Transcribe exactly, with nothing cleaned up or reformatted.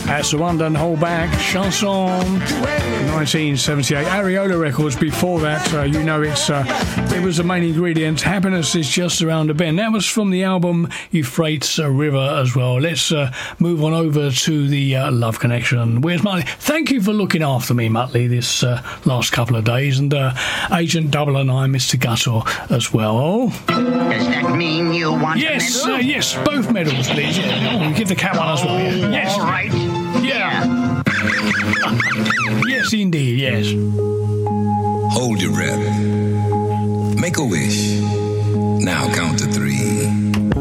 That's the one, Don't Hold Back. Chanson, nineteen seventy-eight. Areola Records before that. Uh, you know, it's uh, it was the main ingredient. Happiness is just around the bend. That was from the album Euphrates River as well. Let's uh, move on over to the uh, Love Connection. Where's Muttley? Thank you for looking after me, Muttley, this uh, last couple of days. And uh, Agent Double and I, Mister Guttor, as well. Does that mean you want yes, a medal? Uh, yes, both medals, please. Yeah. Oh, give the cat one as well. Yeah. Yes. All right. Yeah. Yes, indeed, yes. Hold your breath. Make a wish. Now count